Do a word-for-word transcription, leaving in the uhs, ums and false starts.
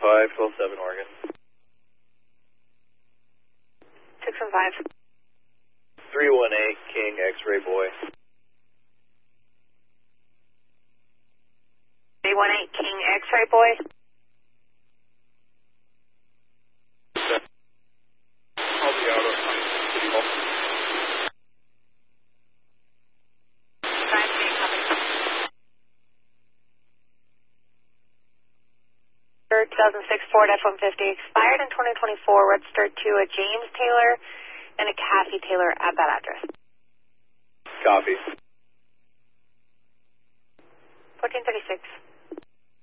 five, twelve seven, Oregon. six one five. three one eight, King, X-ray boy. three one eight, King, X-ray boy. I'll be out of City Hall. five King, copy. two thousand six Ford F one fifty expired in twenty twenty-four, registered to a James Taylor and a Cassie Taylor at that address. Copy. fourteen thirty-six.